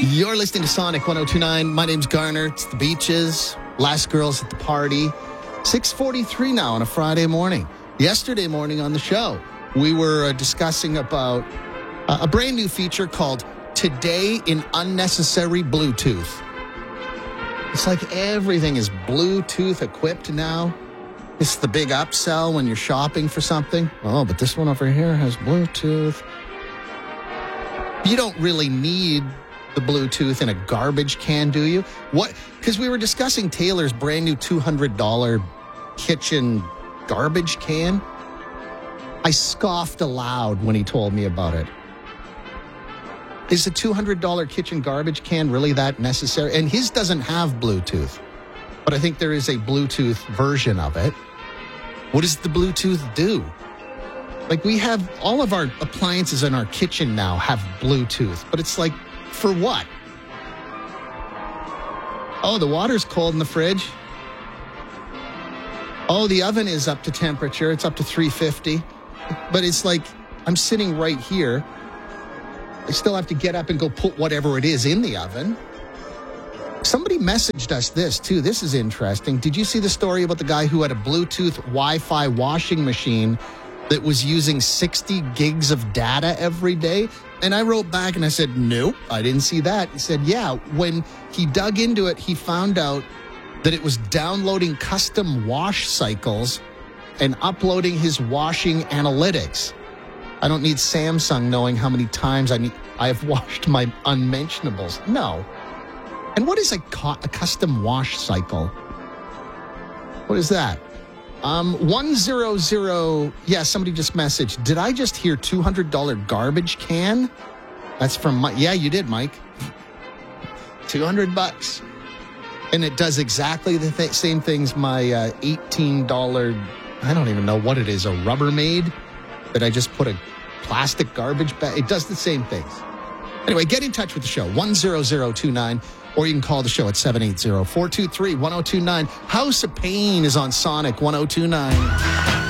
You're listening to Sonic 1029. My name's Garner. It's the Beaches. Last Girls at the Party. 6:43 now on a Friday morning. Yesterday morning on the show, we were discussing about a brand new feature called Today in Unnecessary Bluetooth. It's like everything is Bluetooth equipped now. It's the big upsell when you're shopping for something. Oh, but this one over here has Bluetooth. You don't really need the Bluetooth in a garbage can, do you? What? Because we were discussing Taylor's brand new $200 kitchen garbage can. I scoffed aloud when he told me about it. Is a $200 kitchen garbage can really that necessary? And his doesn't have Bluetooth, but I think there is a Bluetooth version of it. What does the Bluetooth do? Like, we have all of our appliances in our kitchen now have Bluetooth, but it's like, for what? Oh, the water's cold in the fridge. Oh, the oven is up to temperature. It's up to 350. But it's like, I'm sitting right here. I still have to get up and go put whatever it is in the oven. Somebody messaged us this, too. This is interesting. Did you see the story about the guy who had a Bluetooth Wi-Fi washing machine that was using 60 gigs of data every day? And I wrote back and I said, nope, I didn't see that. He said, yeah, when he dug into it, he found out that it was downloading custom wash cycles and uploading his washing analytics. I don't need Samsung knowing how many times I have washed my unmentionables. No. And what is a custom wash cycle? What is that? 100, yeah, somebody just messaged. Did I just hear $200 garbage can? That's from Mike. Yeah, you did, Mike. $200. And it does exactly the same things my $18, I don't even know what it is, a Rubbermaid that I just put a plastic garbage bag. It does the same things. Anyway, get in touch with the show, 10029, or you can call the show at 780-423-1029. House of Pain is on Sonic 1029.